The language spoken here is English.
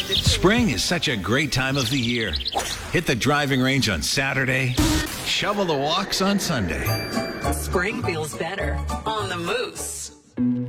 Spring is such a great time of the year. Hit the driving range on Saturday, shovel the walks on Sunday. Spring feels better on the Moose.